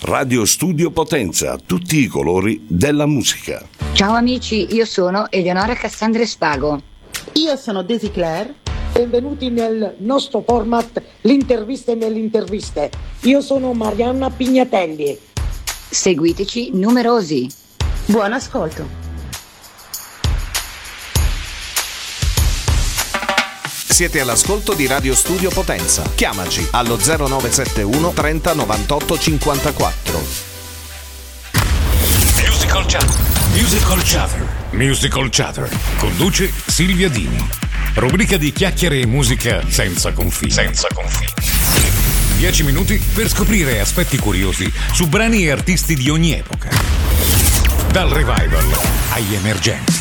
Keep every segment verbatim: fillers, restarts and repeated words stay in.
Radio Studio Potenza, tutti i colori della musica. Ciao amici, io sono Eleonora Cassandra Spago. Io sono Daisy Claire. Benvenuti nel nostro format L'intervista nelle interviste. Io sono Marianna Pignatelli. Seguiteci numerosi. Buon ascolto. Siete all'ascolto di Radio Studio Potenza. Chiamaci allo zero nove sette uno trenta novantotto cinquantaquattro. Musical Chatter. Musical Chatter. Musical Chatter. Conduce Silvia Dini. Rubrica di chiacchiere e musica senza confini. Senza confini. Dieci minuti per scoprire aspetti curiosi su brani e artisti di ogni epoca. Dal revival agli emergenti.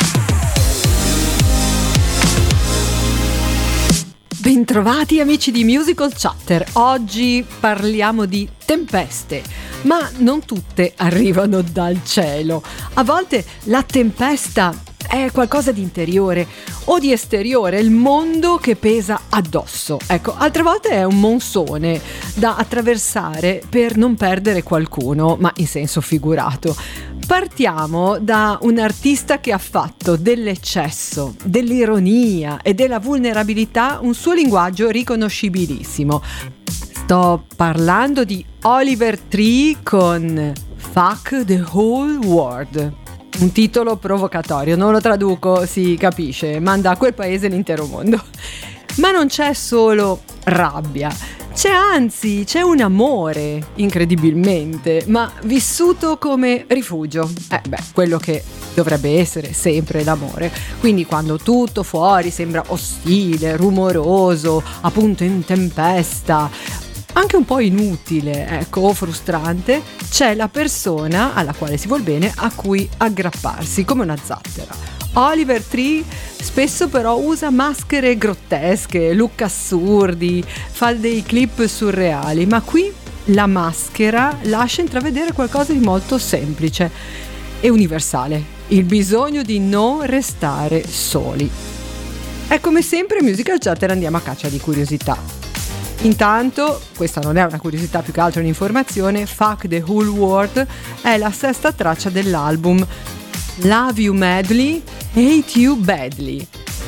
Bentrovati amici di Musical Chatter. Oggi parliamo di tempeste, ma non tutte arrivano dal cielo. A volte la tempesta è qualcosa di interiore o di esteriore, il mondo che pesa addosso. Ecco, altre volte è un monsone da attraversare per non perdere qualcuno, ma in senso figurato. Partiamo da un artista che ha fatto dell'eccesso, dell'ironia e della vulnerabilità un suo linguaggio riconoscibilissimo. Sto parlando di Oliver Tree con Fuck the Whole World. Un titolo provocatorio, non lo traduco, si capisce, manda a quel paese l'intero mondo. Ma non c'è solo rabbia, c'è anzi, c'è un amore, incredibilmente, ma vissuto come rifugio. Eh beh, quello che dovrebbe essere sempre l'amore. Quindi quando tutto fuori sembra ostile, rumoroso, appunto in tempesta, anche un po' inutile, ecco, o frustrante, c'è la persona alla quale si vuol bene, a cui aggrapparsi come una zattera. Oliver Tree spesso però usa maschere grottesche, look assurdi, fa dei clip surreali, ma qui la maschera lascia intravedere qualcosa di molto semplice e universale: il bisogno di non restare soli. E come sempre in Musical Chatter andiamo a caccia di curiosità. Intanto, questa non è una curiosità, più che altro un'informazione, Fuck the Whole World è la sesta traccia dell'album Love You Madly, Hate You Badly,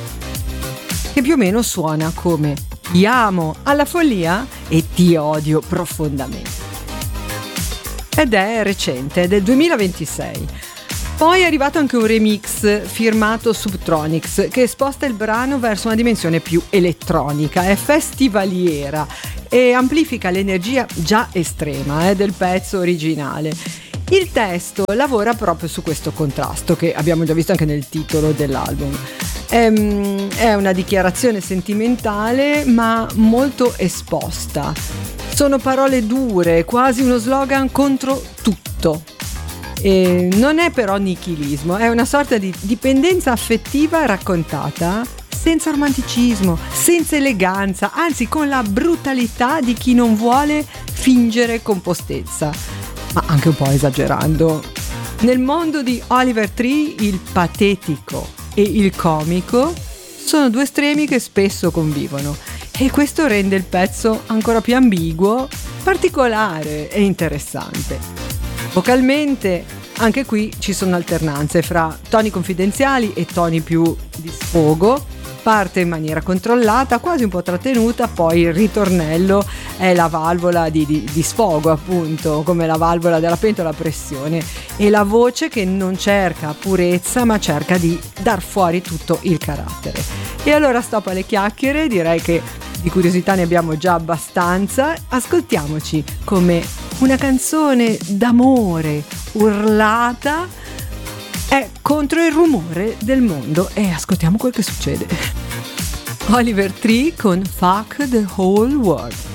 che più o meno suona come ti amo alla follia e ti odio profondamente. Ed è recente, è del duemilaventisei. Poi è arrivato anche un remix firmato Subtronics che sposta il brano verso una dimensione più elettronica, è festivaliera e amplifica l'energia già estrema eh, del pezzo originale. Il testo lavora proprio su questo contrasto che abbiamo già visto anche nel titolo dell'album. Ehm, è una dichiarazione sentimentale ma molto esposta. Sono parole dure, quasi uno slogan contro tutto. E non è però nichilismo, è una sorta di dipendenza affettiva raccontata senza romanticismo, senza eleganza, anzi con la brutalità di chi non vuole fingere compostezza, ma anche un po' esagerando. Nel mondo di Oliver Tree il patetico e il comico sono due estremi che spesso convivono e questo rende il pezzo ancora più ambiguo, particolare e interessante. Vocalmente anche qui ci sono alternanze fra toni confidenziali e toni più di sfogo. Parte in maniera controllata, quasi un po' trattenuta, poi il ritornello è la valvola di, di, di sfogo, appunto, come la valvola della pentola a pressione, e la voce che non cerca purezza ma cerca di dar fuori tutto il carattere. E allora stop alle chiacchiere, direi che di curiosità ne abbiamo già abbastanza. Ascoltiamoci come una canzone d'amore urlata è contro il rumore del mondo e ascoltiamo quel che succede. Oliver Tree con Fuck the Whole World.